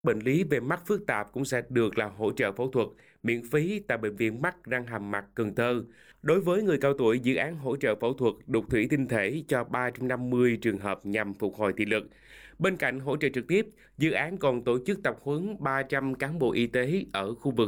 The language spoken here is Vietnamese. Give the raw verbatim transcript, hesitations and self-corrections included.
Bệnh lý về mắt phức tạp cũng sẽ được là hỗ trợ phẫu thuật miễn phí tại Bệnh viện Mắt Răng Hàm Mặt Cần Thơ. Đối với người cao tuổi, dự án hỗ trợ phẫu thuật đục thủy tinh thể cho ba trăm năm mươi trường hợp nhằm phục hồi thị lực. Bên cạnh hỗ trợ trực tiếp, dự án còn tổ chức tập huấn ba trăm cán bộ y tế ở khu vực